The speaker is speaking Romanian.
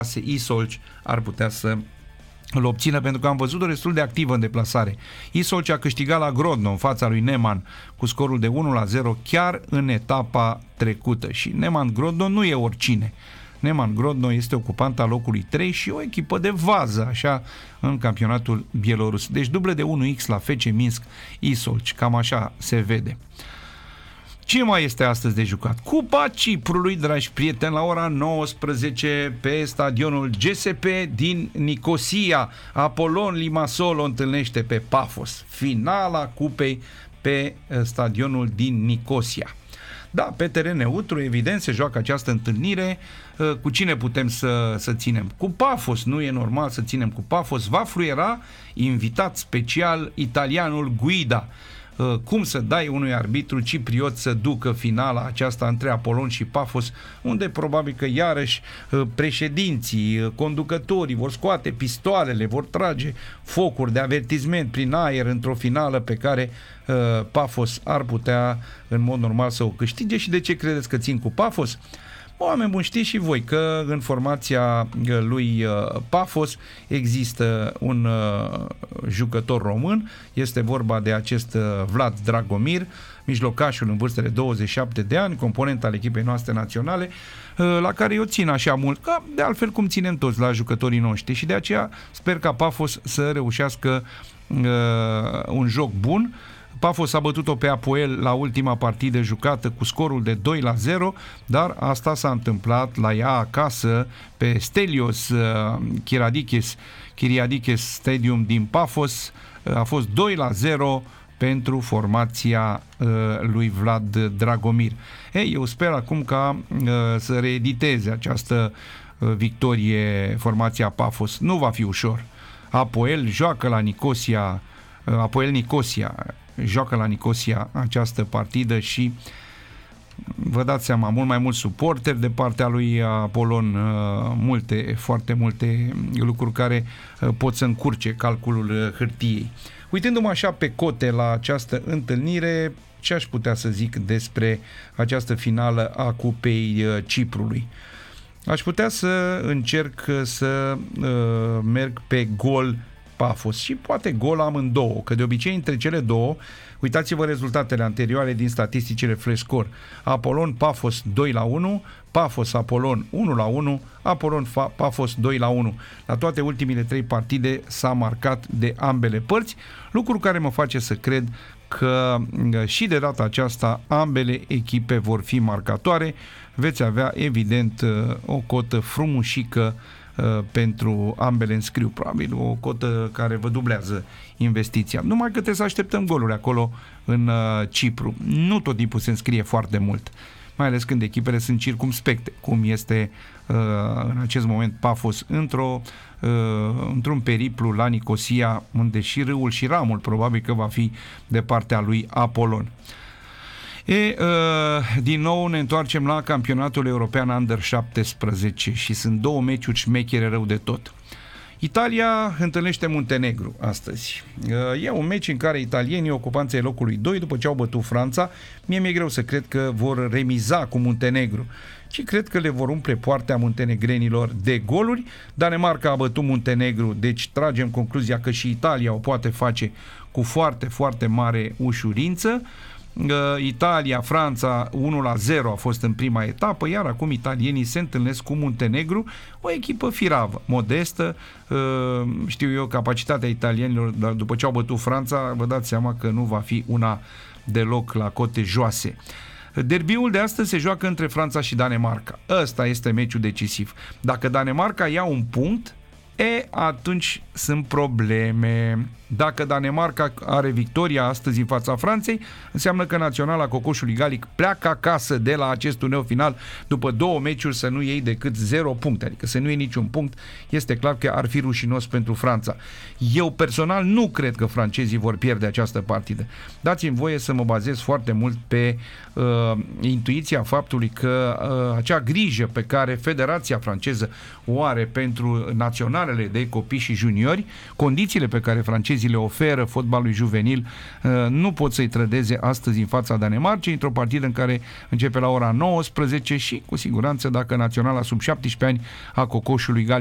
Isolci ar putea să îl obțină, pentru că am văzut-o destul de activă în deplasare. Isolci a câștigat la Grodno în fața lui Neman cu scorul de 1-0 chiar în etapa trecută. Și Neman Grodno nu e oricine. Neman Grodno este ocupanta locului 3 și o echipă de vază, așa, în campionatul bielorus. Deci dublă de 1x la FC Minsk Isolci, cam așa se vede. Ce mai este astăzi de jucat? Cupa Ciprului, dragi prieteni, la ora 19 pe stadionul GSP din Nicosia. Apollon Limassol o întâlnește pe Paphos. Finala cupei pe stadionul din Nicosia. Da, pe teren neutru, evident, se joacă această întâlnire. Cu cine putem să ținem? Cu Paphos, nu e normal să ținem cu Paphos. Va fluiera invitat special italianul Guida. Cum să dai unui arbitru cipriot să ducă finala aceasta între Apollon și Paphos, unde probabil că iarăși președinții, conducătorii vor scoate pistoalele, vor trage focuri de avertisment prin aer într-o finală pe care Paphos ar putea în mod normal să o câștige. Și de ce credeți că țin cu Paphos? Oameni buni, știți și voi că în formația lui Paphos există un jucător român, este vorba de acest Vlad Dragomir, mijlocașul în vârstă de 27 de ani, component al echipei noastre naționale, la care eu țin așa mult, ca de altfel cum ținem toți la jucătorii noștri, și de aceea sper ca Paphos să reușească un joc bun. Paphos a bătut-o pe Apoel la ultima partidă jucată cu scorul de 2-0, dar asta s-a întâmplat la ea acasă pe Stelios Kyriadikis Stadium din Paphos. A fost 2-0 pentru formația lui Vlad Dragomir. Eu sper acum ca să reediteze această victorie formația Paphos. Nu va fi ușor. Apoel joacă la Nicosia, Apoel Nicosia joacă la Nicosia această partidă și vă dați seama, mult mai mulți suporteri de partea lui Apollon, foarte multe lucruri care pot să încurce calculul hârtiei. Uitându-mă așa pe cote la această întâlnire, ce aș putea să zic despre această finală a Cupei Ciprului? Aș putea să încerc să merg pe gol Paphos și poate gol amândouă, că de obicei între cele două, uitați-vă rezultatele anterioare din statisticile Flash Score. Apollon Paphos 2-1, Paphos Apollon 1-1, Apollon Paphos 2-1. La toate ultimile 3 partide s-a marcat de ambele părți, lucru care mă face să cred că și de data aceasta ambele echipe vor fi marcatoare. Veți avea evident o cotă frumușică pentru ambele înscriu, probabil o cotă care vă dublează investiția. Numai că trebuie să așteptăm goluri acolo în Cipru. Nu tot timpul se înscrie foarte mult, mai ales când echipele sunt circumspecte, cum este în acest moment Paphos într-un periplu la Nicosia, unde și râul și ramul probabil că va fi de partea lui Apollon. Din nou ne întoarcem la campionatul european Under 17 și sunt două meciuri șmechere rău de tot. Italia întâlnește Muntenegru astăzi. E un meci în care italienii, ocupanții ai locului 2, după ce au bătut Franța, mie mi-e greu să cred că vor remiza cu Muntenegru, ci cred că le vor umple poartea muntenegrenilor de goluri. Danemarca a bătut Muntenegru, deci tragem concluzia că și Italia o poate face cu foarte, foarte mare ușurință. Italia, Franța 1-0 a fost în prima etapă, iar acum italienii se întâlnesc cu Muntenegru, o echipă firavă, modestă, știu eu, capacitatea italienilor, dar după ce au bătut Franța, vă dați seama că nu va fi una deloc la cote joase. Derbiul de astăzi se joacă între Franța și Danemarca. Ăsta este meciul decisiv. Dacă Danemarca ia un punct, atunci sunt probleme. Dacă Danemarca are victoria astăzi în fața Franței, înseamnă că naționala Cocoșului Galic pleacă acasă de la acest turneu final după 2 meciuri să nu iei decât 0 puncte, adică să nu iei niciun punct. Este clar că ar fi rușinos pentru Franța. Eu personal nu cred că francezii vor pierde această partidă. Dați-mi voie să mă bazez foarte mult pe intuiția faptului că acea grijă pe care Federația franceză o are pentru naționalele categoriile de copii și juniori. Condițiile pe care francezii le oferă fotbalului juvenil nu pot să-i trădeze astăzi în fața Danemarcei, într-o partidă în care începe la ora 19 și cu siguranță dacă naționala sub 17 ani a Cocoșului